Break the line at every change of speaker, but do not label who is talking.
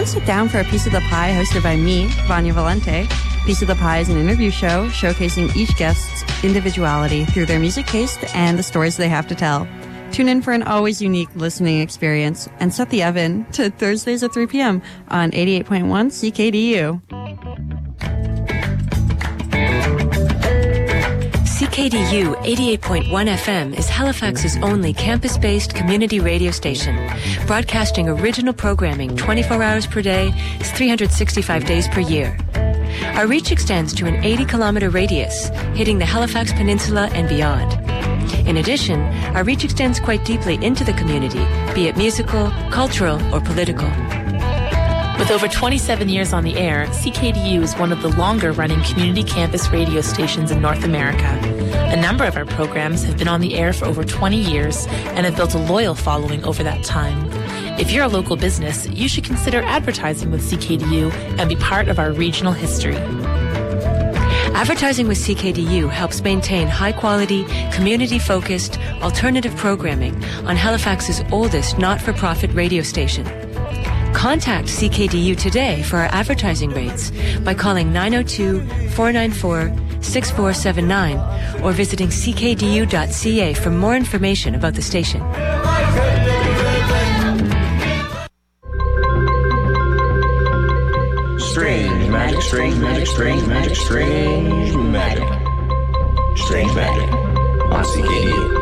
Come sit down for a Piece of the Pie hosted by me, Vanya Valente. Piece of the Pie is an interview show showcasing each guest's individuality through their music taste and the stories they have to tell. Tune in for an always unique listening experience and set the oven to Thursdays at 3 p.m. on 88.1 CKDU.
CKDU 88.1 FM is Halifax's only campus-based community radio station, broadcasting original programming 24 hours per day, 365 days per year. Our reach extends to an 80-kilometer radius, hitting the Halifax Peninsula and beyond. In addition, our reach extends quite deeply into the community, be it musical, cultural, or political.
With over 27 years on the air, CKDU is one of the longer-running community campus radio stations in North America. A number of our programs have been on the air for over 20 years and have built a loyal following over that time. If you're a local business, you should consider advertising with CKDU and be part of our regional history.
Advertising with CKDU helps maintain high-quality, community-focused, alternative programming on Halifax's oldest not-for-profit radio station. Contact CKDU today for our advertising rates by calling 902-494-6479 or visiting ckdu.ca for more information about the station.
Strange magic, strange magic, strange magic, strange magic. Strange magic on CKDU.